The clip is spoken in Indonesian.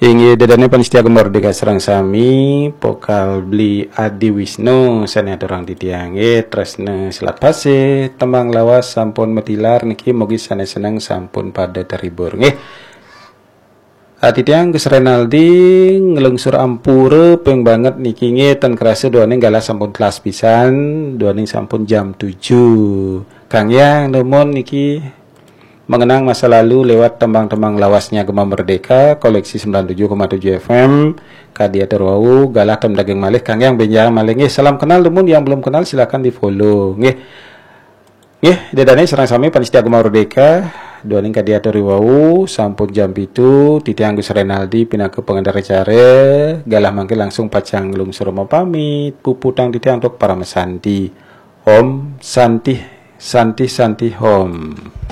Ingi dadane panitia merdeka serang sami pokal beli Adi Wisnu sana dorang ditiange tresne selat pase tembang lawas sampun metilar niki mogi sana seneng sampun pada terhibur nggih. Ati tiang Gus Renaldi ngelungsur ampure peng banget niki nge ten kerasa doane galah sampun kelas pisan doane sampun jam 7 Kang Yang lemon niki mengenang masa lalu lewat tembang-tembang lawasnya Gema Merdeka koleksi 97,7 FM kadia terwau galah tem daging malih Kang Yang benjang malih nggih salam kenal demun yang belum kenal silakan di follow nggih dedane serang sami panitia Gema Merdeka doaning kadia terwau sampun jam itu titiang Gus Renaldi pinaku pengendara care galah mangke langsung pacang lungsur mau pamit puputang titiang untuk para mesanti Om Santi Santi Santi Home.